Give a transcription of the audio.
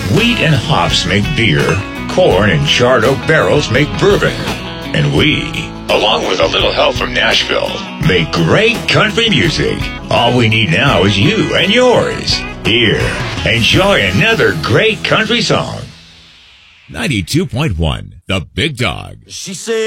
Wheat and hops make beer. Corn and charred oak barrels make bourbon. And we, along with a little help from Nashville, make great country music. All we need now is you and yours. Here, enjoy another great country song. 92.1, The Big Dog. She said